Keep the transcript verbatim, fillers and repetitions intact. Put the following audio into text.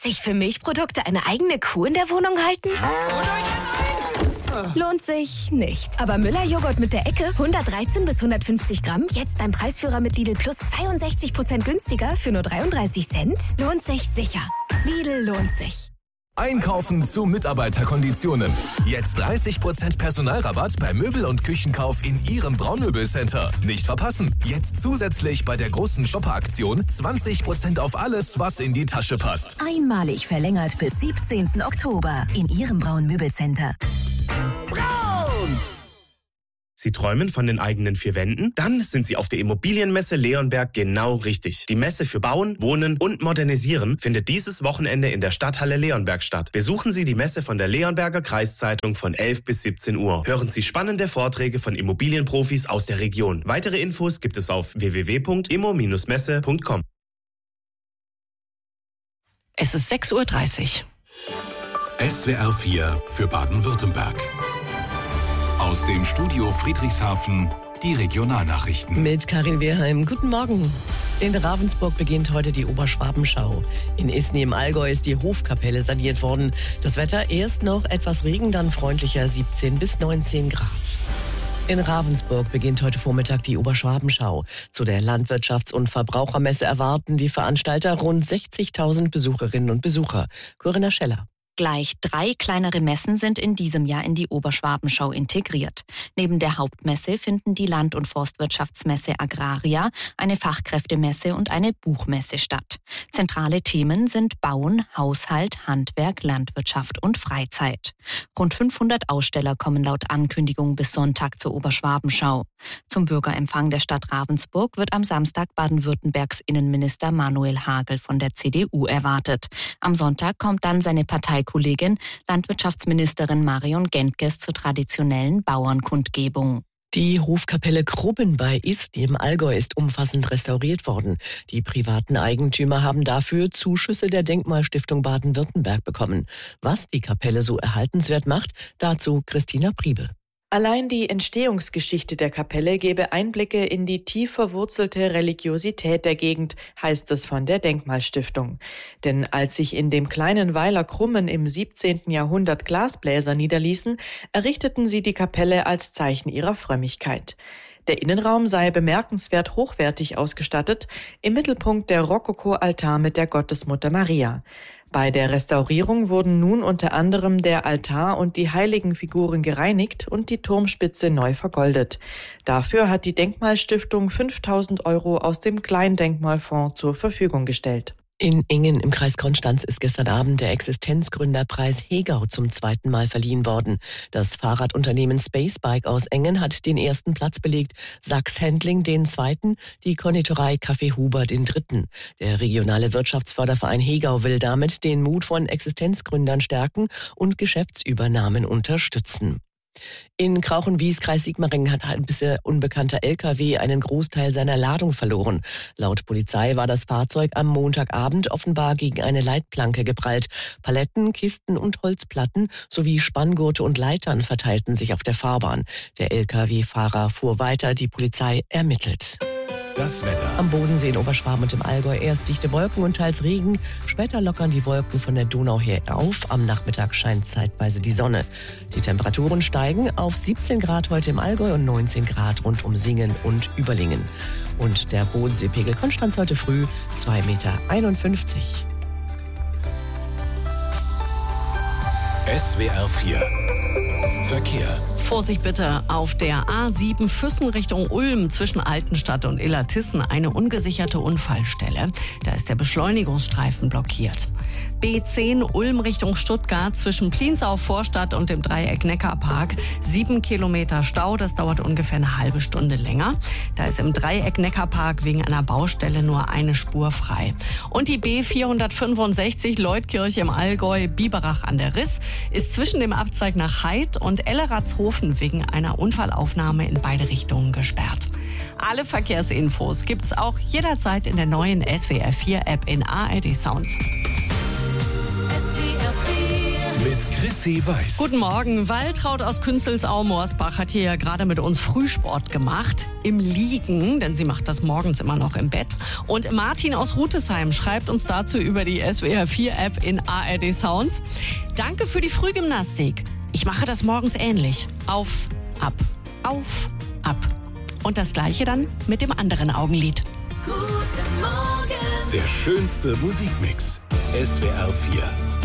sich für Milchprodukte eine eigene Kuh in der Wohnung halten? Lohnt sich nicht. Aber Müller-Joghurt mit der Ecke, hundertdreizehn bis hundertfünfzig Gramm, jetzt beim Preisführer mit Lidl Plus zweiundsechzig Prozent günstiger für nur dreiunddreißig Cent, lohnt sich sicher. Lidl lohnt sich. Einkaufen zu Mitarbeiterkonditionen. Jetzt dreißig Prozent Personalrabatt bei Möbel- und Küchenkauf in Ihrem Braunmöbelcenter. Nicht verpassen. Jetzt zusätzlich bei der großen Shopper-Aktion zwanzig Prozent auf alles, was in die Tasche passt. Einmalig verlängert bis siebzehnten Oktober in Ihrem Braun-Möbelcenter. Braun! Sie träumen von den eigenen vier Wänden? Dann sind Sie auf der Immobilienmesse Leonberg genau richtig. Die Messe für Bauen, Wohnen und Modernisieren findet dieses Wochenende in der Stadthalle Leonberg statt. Besuchen Sie die Messe von der Leonberger Kreiszeitung von elf bis siebzehn Uhr. Hören Sie spannende Vorträge von Immobilienprofis aus der Region. Weitere Infos gibt es auf w w w punkt immo Bindestrich messe punkt com. Es ist sechs Uhr dreißig. S W R vier für Baden-Württemberg. Aus dem Studio Friedrichshafen die Regionalnachrichten. Mit Karin Wehrheim. Guten Morgen. In Ravensburg beginnt heute die Oberschwabenschau. In Isny im Allgäu ist die Hofkapelle saniert worden. Das Wetter erst noch etwas Regen, dann freundlicher siebzehn bis neunzehn Grad. In Ravensburg beginnt heute Vormittag die Oberschwabenschau. Zu der Landwirtschafts- und Verbrauchermesse erwarten die Veranstalter rund sechzigtausend Besucherinnen und Besucher. Corinna Scheller. Gleich drei kleinere Messen sind in diesem Jahr in die Oberschwabenschau integriert. Neben der Hauptmesse finden die Land- und Forstwirtschaftsmesse Agraria, eine Fachkräftemesse und eine Buchmesse statt. Zentrale Themen sind Bauen, Haushalt, Handwerk, Landwirtschaft und Freizeit. Rund fünfhundert Aussteller kommen laut Ankündigung bis Sonntag zur Oberschwabenschau. Zum Bürgerempfang der Stadt Ravensburg wird am Samstag Baden-Württembergs Innenminister Manuel Hagel von der C D U erwartet. Am Sonntag kommt dann seine Parteikollegin, Landwirtschaftsministerin Marion Gentges zur traditionellen Bauernkundgebung. Die Hofkapelle Krubben bei Isny im Allgäu ist umfassend restauriert worden. Die privaten Eigentümer haben dafür Zuschüsse der Denkmalstiftung Baden-Württemberg bekommen. Was die Kapelle so erhaltenswert macht, dazu Christina Priebe. Allein die Entstehungsgeschichte der Kapelle gebe Einblicke in die tief verwurzelte Religiosität der Gegend, heißt es von der Denkmalstiftung. Denn als sich in dem kleinen Weiler Krummen im siebzehnten Jahrhundert Glasbläser niederließen, errichteten sie die Kapelle als Zeichen ihrer Frömmigkeit. Der Innenraum sei bemerkenswert hochwertig ausgestattet, im Mittelpunkt der Rokoko-Altar mit der Gottesmutter Maria. Bei der Restaurierung wurden nun unter anderem der Altar und die Heiligenfiguren gereinigt und die Turmspitze neu vergoldet. Dafür hat die Denkmalstiftung fünftausend Euro aus dem Kleindenkmalfonds zur Verfügung gestellt. In Engen im Kreis Konstanz ist gestern Abend der Existenzgründerpreis Hegau zum zweiten Mal verliehen worden. Das Fahrradunternehmen Spacebike aus Engen hat den ersten Platz belegt, Sachs Handling den zweiten, die Konditorei Café Huber den dritten. Der regionale Wirtschaftsförderverein Hegau will damit den Mut von Existenzgründern stärken und Geschäftsübernahmen unterstützen. In Krauchenwies, Kreis Sigmaringen, hat ein bisher unbekannter L K W einen Großteil seiner Ladung verloren. Laut Polizei war das Fahrzeug am Montagabend offenbar gegen eine Leitplanke geprallt. Paletten, Kisten und Holzplatten sowie Spanngurte und Leitern verteilten sich auf der Fahrbahn. Der L K W-Fahrer fuhr weiter, die Polizei ermittelt. Das Wetter. Am Bodensee in Oberschwaben und im Allgäu erst dichte Wolken und teils Regen. Später lockern die Wolken von der Donau her auf. Am Nachmittag scheint zeitweise die Sonne. Die Temperaturen steigen auf siebzehn Grad heute im Allgäu und neunzehn Grad rund um Singen und Überlingen. Und der Bodenseepegel Konstanz heute früh zwei Komma einundfünfzig Meter. S W R vier Verkehr. Vorsicht bitte auf der A sieben Füssen Richtung Ulm zwischen Altenstadt und Illertissen eine ungesicherte Unfallstelle. Da ist der Beschleunigungsstreifen blockiert. B zehn Ulm Richtung Stuttgart zwischen Pliensau Vorstadt und dem Dreieck Neckarpark. Sieben Kilometer Stau, das dauert ungefähr eine halbe Stunde länger. Da ist im Dreieck Neckarpark wegen einer Baustelle nur eine Spur frei. Und die B vierhundertfünfundsechzig Leutkirche im Allgäu, Biberach an der Riss, ist zwischen dem Abzweig nach Heid und Elleratshofen wegen einer Unfallaufnahme in beide Richtungen gesperrt. Alle Verkehrsinfos gibt's auch jederzeit in der neuen S W R vier App in A R D Sounds. S W R vier mit Chrissy Weiß. Guten Morgen. Waltraud aus Künzelsau-Morsbach hat hier ja gerade mit uns Frühsport gemacht. Im Liegen, denn sie macht das morgens immer noch im Bett. Und Martin aus Rutesheim schreibt uns dazu über die S W R vier App in A R D Sounds. Danke für die Frühgymnastik. Ich mache das morgens ähnlich. Auf, ab, auf, ab. Und das Gleiche dann mit dem anderen Augenlid. Guten Morgen. Der schönste Musikmix. S W R vier.